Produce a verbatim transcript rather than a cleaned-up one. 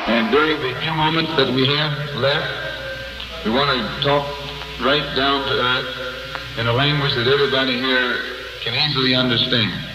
And during the few moments that we have left, we want to talk right down to earth in a language that everybody here can easily understand.